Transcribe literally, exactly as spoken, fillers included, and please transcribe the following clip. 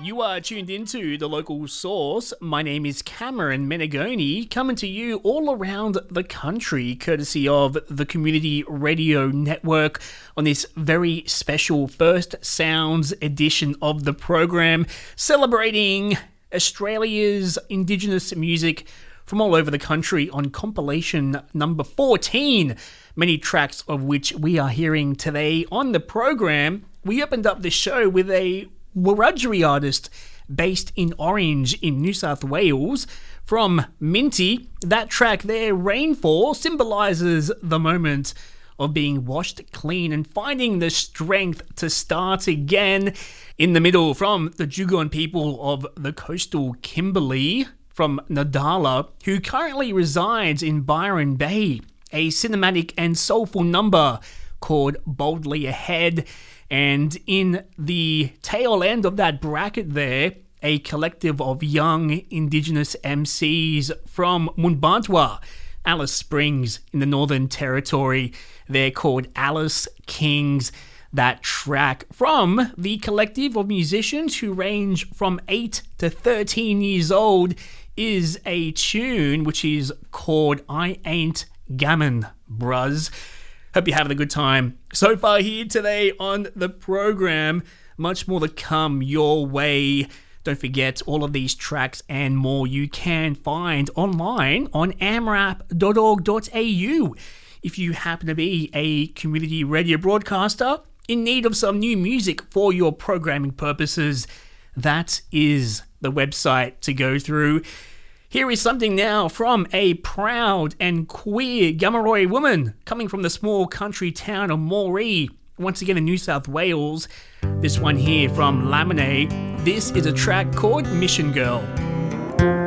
You are tuned into The Local Source. My name is Cameron Menegoni, coming to you all around the country, courtesy of the Community Radio Network, on this very special First Sounds edition of the program, celebrating Australia's Indigenous music from all over the country on compilation number fourteen, many tracks of which we are hearing today on the program. We opened up the show with a Wiradjuri artist based in Orange in New South Wales from Minty. That track there, Rainfall, symbolises the moment of being washed clean and finding the strength to start again. In the middle, from the Jugon people of the coastal Kimberley, from Nadala, who currently resides in Byron Bay, a cinematic and soulful number called Boldly Ahead. And in the tail end of that bracket there, a collective of young Indigenous M Cs from Mundbatwa, Alice Springs in the Northern Territory. They're called Alice Kings. That track from the collective of musicians who range from eight to thirteen years old is a tune which is called I Ain't Gammon, Bruz. Hope you're having a good time so far here today on the program. Much more to come your way. Don't forget, all of these tracks and more you can find online on amrap dot org dot a u. If you happen to be a community radio broadcaster in need of some new music for your programming purposes, that is the website to go through. Here is something now from a proud and queer Gamaroi woman coming from the small country town of Moree, once again in New South Wales. This one here from Laminate. This is a track called Mission Girl.